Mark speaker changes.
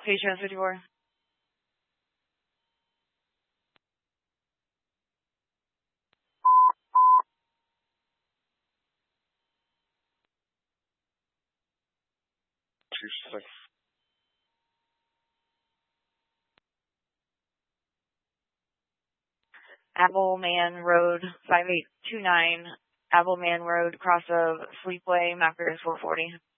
Speaker 1: Patient 54. Appleman Road, 5829, Appleman Road, cross of Sleepway, Mapper 440.